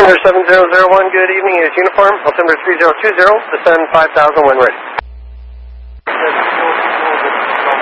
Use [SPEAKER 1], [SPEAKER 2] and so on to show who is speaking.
[SPEAKER 1] Altimeter 7001, good evening, is uniform. Altimeter 3020, descend 5,000 when ready.